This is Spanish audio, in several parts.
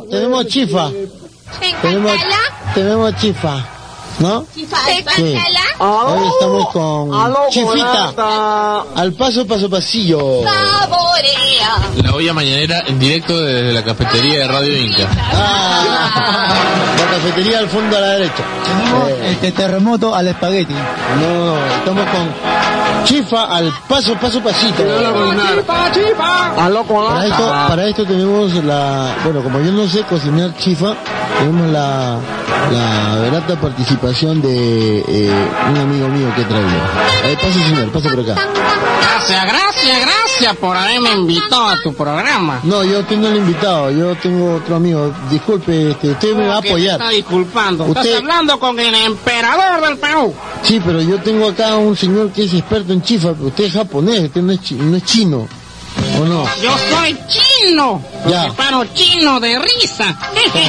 tenemos chifa. Tenemos chifa, ¿no? ¿Chifa? Sí. Hoy estamos con chifita. Al paso, pasillo. Saborea. La olla mañanera en directo desde la cafetería de Radio Inca. La cafetería al fondo a la derecha. Terremoto al espagueti. No, estamos con chifa al pasito. Para esto tenemos bueno, como yo no sé cocinar chifa, tenemos la grata participación de un amigo mío que trae. Pase, señor, pase por acá. Gracias por haberme invitado a tu programa. No, yo tengo el invitado, yo tengo otro amigo. Disculpe, usted me va a apoyar. Está disculpando. Usted... Estás hablando con el emperador del Perú. Sí, pero yo tengo acá un señor que es experto en chifa. Usted es japonés, usted no es chino. ¿O no? Yo soy chino. Ya. Preparo chino de risa.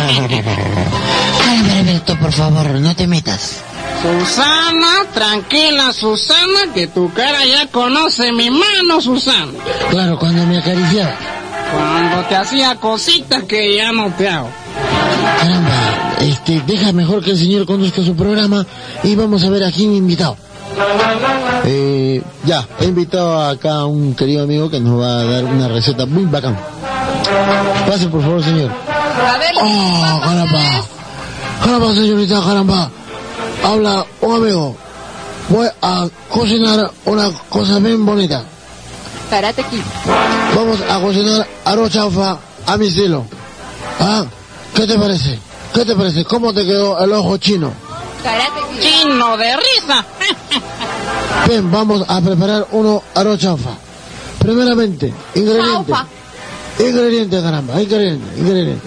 Ay, Alberto, por favor, no te metas. Susana, tranquila Susana, que tu cara ya conoce mi mano, Susana. Claro, cuando me acariciaba. Cuando te hacía cositas que ya no te hago. Caramba, deja mejor que el señor conduzca su programa y vamos a ver a quién invitado. Ya, he invitado acá a un querido amigo que nos va a dar una receta muy bacán. Pase, por favor, señor. A ver, caramba, señorita, caramba. Habla un amigo. Voy a cocinar una cosa bien bonita. Karate Kid. Vamos a cocinar arroz chaufa a mi estilo. ¿Qué te parece? ¿Cómo te quedó el ojo chino? Karate Kid. Chino de risa. Bien, vamos a preparar arroz chaufa. Primeramente, ingredientes. Ingredientes, caramba, ingredientes.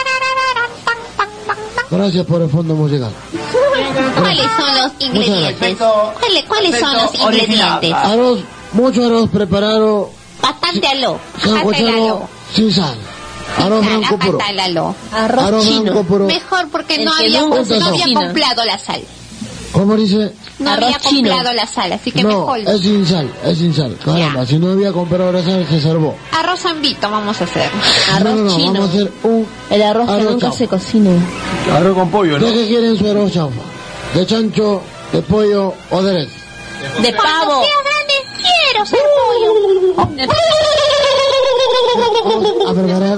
Gracias por el fondo musical. ¿Cuáles son los ingredientes? ¿Cuáles son los ingredientes? Mucho arroz preparado. Bastante arroz. Sancochado sin sal. Arroz blanco puro. Arroz chino. Blanco puro. Mejor porque no había comprado la sal. ¿Cómo dice? No había comprado la sal, así que mejor. Es sin sal. Caramba, si no había comprado la sal, se salvó. Arroz zambito vamos a hacer. Arroz chino. Vamos a hacer el arroz que nunca chaufa. Se cocina. Arroz con pollo, ¿no? ¿De qué quieren su arroz chaufa? ¿De chancho, de pollo o de res? De pavo. Quiero ser pollo. Vamos a preparar.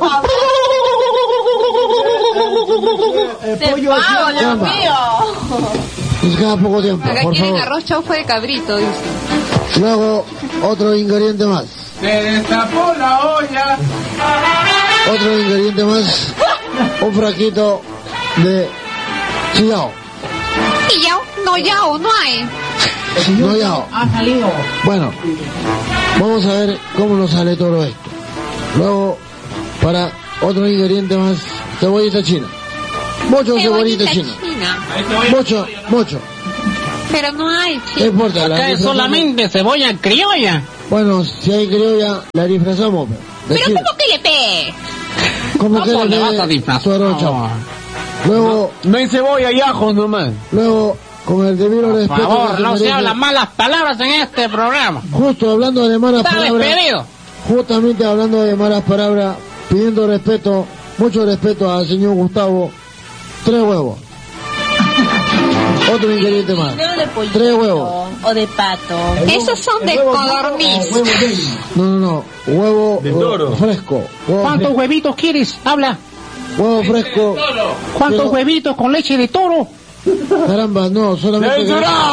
El pollo pavo, Dios mío. Nos queda poco tiempo, acá por quieren favor. Arroz chaufa de cabrito, dice. Luego, otro ingrediente más. Se destapó la olla. Otro ingrediente más. Un frasquito de chillao. ¿Chillao? No hay. No yao. Ha salido. Bueno, vamos a ver cómo nos sale todo esto. Luego, para otro ingrediente más, cebollita china. Mucho cebollita china. Mucho. Pero no hay No china. importa. Acá es solamente cebolla criolla. Bueno, si hay criolla, la disfrazamos. Pero ¿cómo que le pegue? ¿Cómo que ¿Cómo le vas a le disfrazar? su arroz chaufa? Luego, No hay cebolla y ajos nomás. luego, con el debido Por respeto. favor, que se no se merece, hablan malas palabras en este programa. Justo hablando de malas Está palabras. despedido. Justamente hablando de malas palabras, pidiendo respeto, mucho respeto al señor Gustavo. 3 huevos. Otro ingrediente más. 3 huevos. O de pato. Esos son de codorniz. No. Huevo De toro. fresco. ¿Cuántos huevitos quieres? Habla. Huevo fresco. ¿Cuántos Quiero- huevitos con leche de toro? Caramba, no, solamente.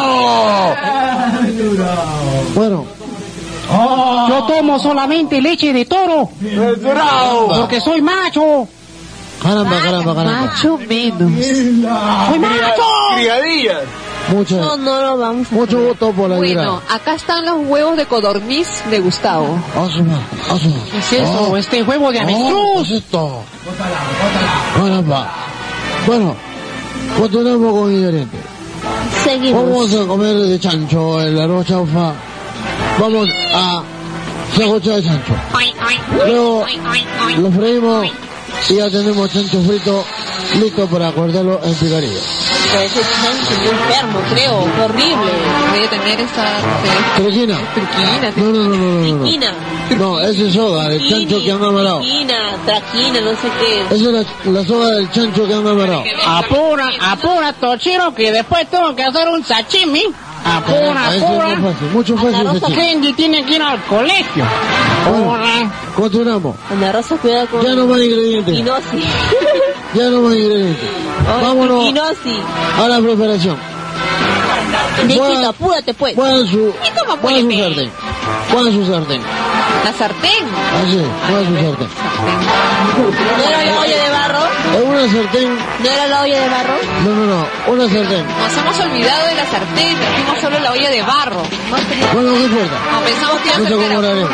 Bueno, Yo tomo solamente leche de toro. Porque soy macho. caramba. Macho menos. ¡Soy macho! Criadillas. Mucho No vamos a voto por la Bueno, librada. acá están los huevos de codorniz de Gustavo. Asuma. ¿Qué es eso? ¿Este huevo de ¿Qué avestruz? es esto? Caramba. Bueno, continuamos con ingredientes. Seguimos. Vamos a comer de chancho, el arroz chaufa. Vamos a sancochar de chancho. Luego lo freímos y ya tenemos chancho frito listo para cortarlo en picadillo. Ese chancho enfermo, creo, fue horrible. Debe tener esa... Trequina. Turquina. No. No, ese es soga, del chancho que han amarrado. Traquina, no sé qué. Esa es la soga del chancho que han amarrado. Apura, Tochiro, que después tengo que hacer un sashimi. Apura. Eso es muy fácil, mucho fácil ese chico. Kenji tiene que ir al colegio. Apura. Continuamos. Ana Rosa, cuidado con... Ya no más ingredientes. Inosi. Ya no más ingredientes. Vámonos Inosi. a la preparación. Viejito, apúrate pues. Pongan su puede ser? sartén. Pongan su sartén. La sartén. Así, pongan su sartén. ¿No era la olla de barro? En una sartén. ¿No era la olla de barro? No, una sartén. Nos hemos olvidado de la sartén, trajimos solo la olla de barro. Bueno, ¿qué importa? No, pensamos que iba a No sé ser cómo lo haremos.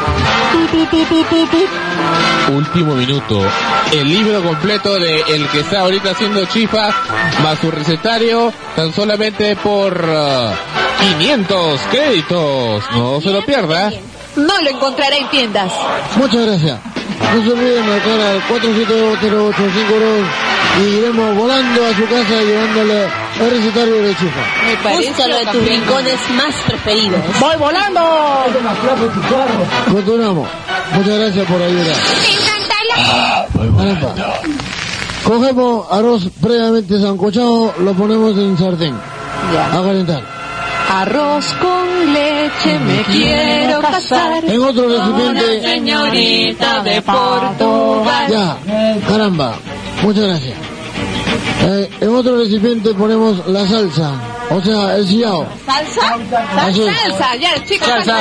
Último minuto. El libro completo de el que está ahorita haciendo chifa, más su recetario, tan solamente por 500 créditos. No se lo pierda. No lo encontrará en tiendas. Muchas gracias. No se olviden marcar al 4720852 y iremos volando a su casa llevándole el recetario de chifa. Me parece. Búscalo de tus rincones más preferidos. ¡Voy volando! Continuamos. Muchas gracias por ayudar. Caramba. Cogemos arroz previamente sancochado, lo ponemos en sartén. Ya. A calentar. Arroz con leche, me quiero casar. En otro Una recipiente. señorita de Portugal. Ya. Caramba. Muchas gracias. En otro recipiente ponemos la salsa, o sea, el sillao. ¿Salsa? Así es. Salsa, ya chicos. Salsa.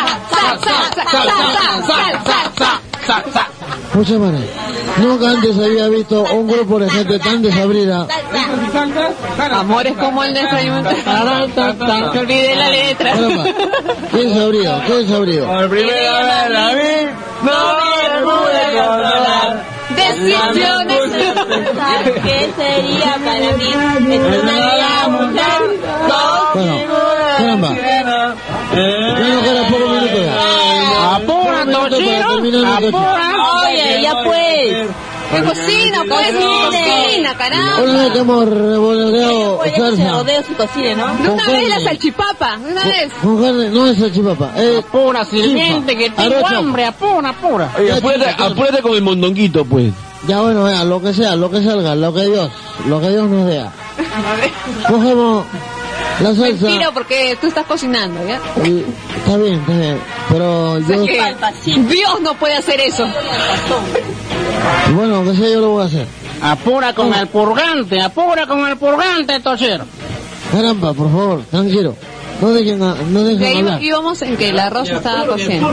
Muchas manos. Nunca antes había visto un grupo de gente tan desabrida. Amores como el desayuno. Que olvide la letra. Caramba. Qué desabrido, qué desabrido. Por primera vez la vi, no me pude controlar. Decisiones. ¿Qué sería para mí? Es una vida mujer. Bueno, caramba. Ya no queda poco minuto ya. Apura, Tochiro. Apura. Oye, ya pues. Que cocina, pues, cocina, caramba. Una vez que hemos revoleado Se salsa rodeo su cocina, ¿no? De una con vez la carne. salchipapa, de una vez. con carne, no es salchipapa, es Apura, sirviente, que tengo Arroz hambre. Apura. Oye, apúrate con el mondonguito, pues. ya bueno, vea, lo que sea, lo que salga, lo que Dios nos dé. Cogemos la salsa. Mentira, porque tú estás cocinando, ¿ya? y- está bien, pero O sea yo, que Dios no puede hacer eso. bueno, que sea yo lo voy a hacer. Apura con el purgante, Tochiro. Caramba, por favor, tranquilo. No dejen De ahí hablar. íbamos en que el arroz estaba cociendo.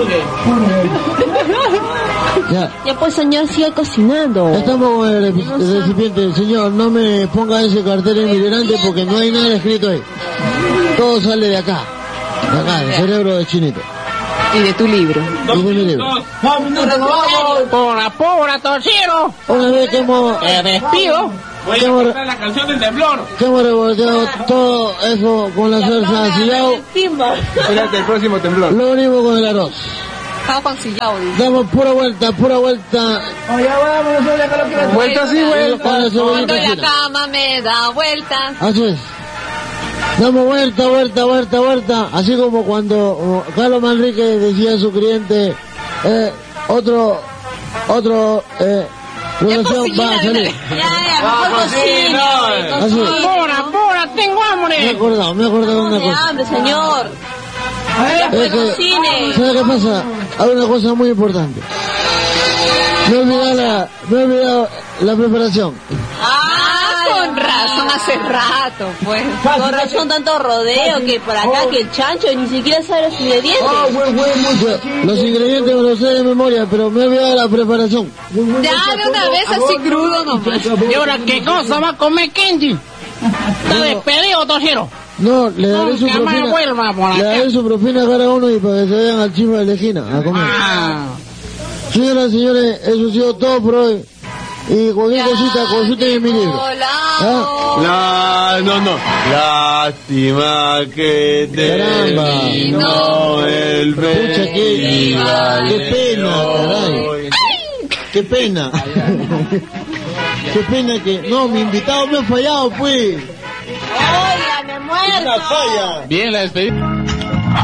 Ya. Ya pues, señor, siga cocinando. Estamos con el recipiente. Señor, no me ponga ese cartel en mi delante porque no hay nada escrito ahí. Todo sale de acá. De acá, del cerebro de Chinito. Y de tu libro. Y de mi libro. Apura, Tochiro. Una vez que hemos, Te despido. que hemos, La canción del temblor. que hemos revolteado todo eso con la salsa sillao, Espérate, el próximo temblor. lo unimos con el arroz. Estaba con sillao, dice. Damos pura vuelta. Vuelta así, güey. Con la cebollita Cuando la china. cama me da vueltas. Así es. Damos vuelta, así como cuando Carlos Manrique decía a su cliente, relación va a salir. Mejor cocina. Así es. Apura, tengo hambre. Me he acordado de una De cosa. hambre, señor. Es que, Cocine. ¿sabe qué pasa? Hay una cosa muy importante. Me he olvidado la preparación. Con razón, hace rato, pues. Con razón tanto rodeo que por acá que el chancho ni siquiera sabe los ingredientes. Los ingredientes me los sé de memoria, pero me he olvidado la preparación. Ya de una vez así crudo nomás. ¿Y ahora qué cosa va a comer Kenji? Está despedido, Tochiro. No, le daré su Nunca más propina. vuelva por Le acá. daré su propina a cada uno y para que se vayan al chifa de la esquina a comer. Señoras y señores, eso ha sido todo por hoy. Y cualquier cosita, consulten en mi libro. ¿Ah? No. Lástima que terminó el Pucha, qué pena, caray. Qué pena. Qué pena que... No, mi invitado me ha fallado, pues. Oiga, me muerto. Una falla. Bien, la despedida.